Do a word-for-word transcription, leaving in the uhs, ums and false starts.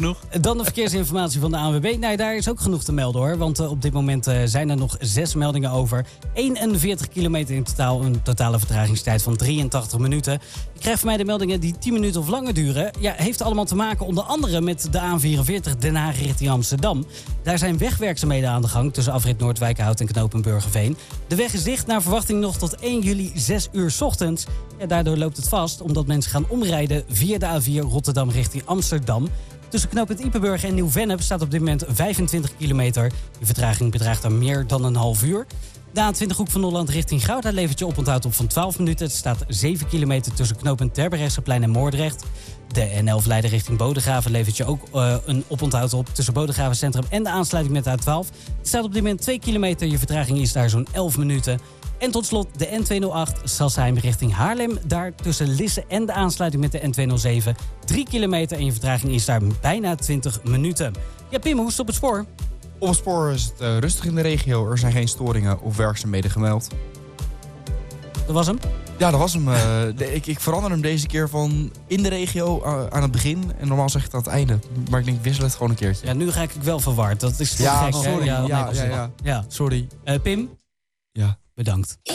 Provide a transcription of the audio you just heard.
genoeg. Dan de verkeersinformatie van de A N W B. Nee, daar is ook genoeg te melden hoor. Want uh, op dit moment uh, zijn er nog zes meldingen over. eenenveertig kilometer in totaal. Een totale vertragingstijd van drieëntachtig minuten. Je krijgt van mij de meldingen die tien minuten of langer duren. Ja, heeft allemaal te maken onder andere met de A vierenveertig Den Haag richting Amsterdam. Daar zijn wegwerkzaamheden aan de gang tussen afrit Noordwijkerhout en knooppunt Burgerveen. De weg is dicht naar verwachting nog tot één juli zes uur 's ochtends. Ja, daardoor loopt het vast omdat mensen gaan omrijden via de A vier Rotterdam richting Amsterdam. Tussen knooppunt Ippenburg en Nieuw-Vennep staat op dit moment vijfentwintig kilometer. Die vertraging bedraagt dan meer dan een half uur. De A twintig Hoek van Holland richting Gouda levert je oponthoud op van twaalf minuten. Het staat zeven kilometer tussen knooppunt Terbrechtseplein en Moordrecht. De N elf Leiden richting Bodegraven levert je ook uh, een oponthoud op tussen Bodegraven Centrum en de aansluiting met de A twaalf. Het staat op dit moment twee kilometer. Je vertraging is daar zo'n elf minuten. En tot slot de N tweehonderdacht Sassheim richting Haarlem. Daar tussen Lisse en de aansluiting met de N tweehonderdzeven. drie kilometer en je vertraging is daar bijna twintig minuten. Ja, Pim, hoe is het op het spoor? Op het spoor is het uh, rustig in de regio. Er zijn geen storingen of werkzaamheden gemeld. Dat was hem? Ja, dat was hem. Uh, de, ik, ik verander hem deze keer van in de regio uh, aan het begin. En normaal zeg ik het aan het einde. Maar ik denk, wissel het gewoon een keertje. Ja, nu ga ik wel verward. Dat is te ja, gek, sorry. hè? Ja, Ja, nee, ja, ja. ja. Sorry. Uh, Pim? Ja. Bedankt.